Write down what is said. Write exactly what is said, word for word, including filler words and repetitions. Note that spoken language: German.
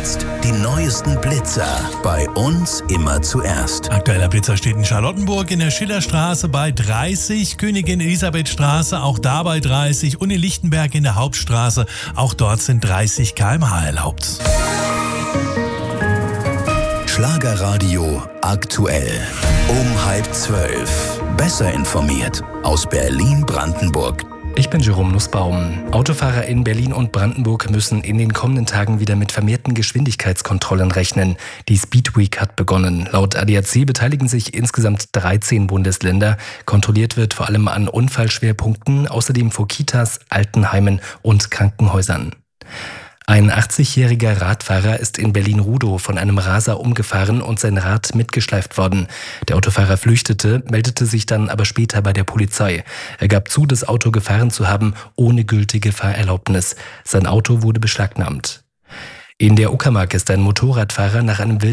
Jetzt die neuesten Blitzer. Bei uns immer zuerst. Aktueller Blitzer steht in Charlottenburg in der Schillerstraße bei dreißig, Königin Elisabeth Straße auch da bei dreißig und in Lichtenberg in der Hauptstraße. Auch dort sind dreißig Kilometer pro Stunde erlaubt. Schlagerradio aktuell. Um halb zwölf. Besser informiert aus Berlin-Brandenburg. Ich bin Jerome Nussbaum. Autofahrer in Berlin und Brandenburg müssen in den kommenden Tagen wieder mit vermehrten Geschwindigkeitskontrollen rechnen. Die Speed Week hat begonnen. Laut A D A C beteiligen sich insgesamt dreizehn Bundesländer. Kontrolliert wird vor allem an Unfallschwerpunkten, außerdem vor Kitas, Altenheimen und Krankenhäusern. Ein achtzigjähriger Radfahrer ist in Berlin-Rudow von einem Raser umgefahren und sein Rad mitgeschleift worden. Der Autofahrer flüchtete, meldete sich dann aber später bei der Polizei. Er gab zu, das Auto gefahren zu haben, ohne gültige Fahrerlaubnis. Sein Auto wurde beschlagnahmt. In der Uckermark ist ein Motorradfahrer nach einem